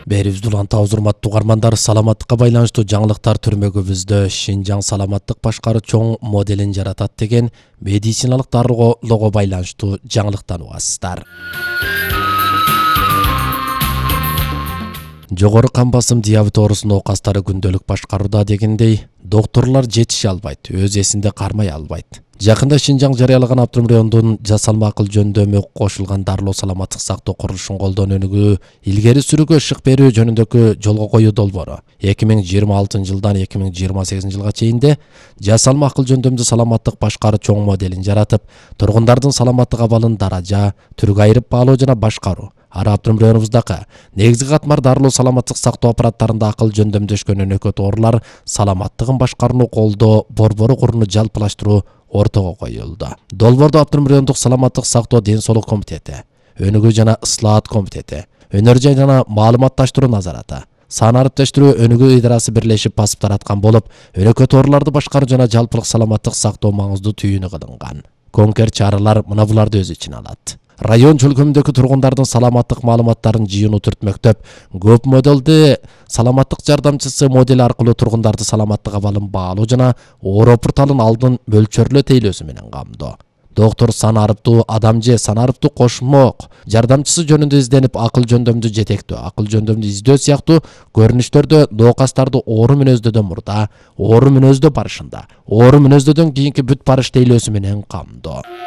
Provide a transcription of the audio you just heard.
Берибизди улантабыз урматтуу угармандар, саламаттыкка байланыштуу жаңылыктар түрмөгүбүздө Шинжаң саламаттык башкаруу чоң моделин жаратат деген медициналык дарылоого байланыштуу жаңылыктан угасыздар. Жогору кан басым диабет оорусунун оокастары күндөлүк башкарууда дегендей, докторлор жетише албайт, өз эсинде кармай албайт. Жакында Шинжаң жарыялаган Абдурим районунун жасалма акыл жөндөмү кошулган дарылоо саламаттык сактоо курулушун колдонуу өнүгүү илгери сүрүүгө ышык берүү жөнүндөгү жолго коюу долбоору 2026 жылдан 2028 жылга чейинде жасалма акыл жөндөмдүү саламаттык башкаруу чоң моделин жаратып, тургундардын саламаттык абалын даража, түргө айырып баалоо жана башкаруу. Абдурим районубуздагы негизги катмар дарылоо саламаттык сактоо аппараттарында акыл жөндөмдөшкөн өнөкөт оорулар саламаттыгын башкарууну колдоо борбору курууну жалпылаштыруу ортого коюлду. Долбоордо Абдурим райондук саламаттык сактоо ден соолук комитети, өнүгүү жана ыслаат комитети, өнөр жай жана маалыматташтыруу назараты, сан ариптештирүү өнүгүү идарасы бирлешип басып тараткан болуп, өнөкөт ооруларды башкаруу жана жалпылык саламаттык сактоо маңыздуу түйүнү кылынган. Конкрет чаралар мына буларды өз ичине алат. Район чөлкөмүндөгү тургундардын саламаттык маалыматтарын жыйынуу түртмөктөп, көп моделди саламаттык жардамчысы модели аркылуу тургундарды саламаттык абалын баалоо жана оору порталын алдын мөлчөрлөө тейлөөсү менен камдоо. Доктор сан арыптуу адам же сан арыптуу кошмок жардамчысы жөнүндө изденип, акыл жөндөмдү жетектөө, акыл жөндөмдү издөө сыяктуу көрүнүштөрдө доокастарды оору мүнөздөдөн мурда, оору мүнөздө барышында, оору мүнөздөдөн кийинки бүт барыш тейлөөсү менен камдоо.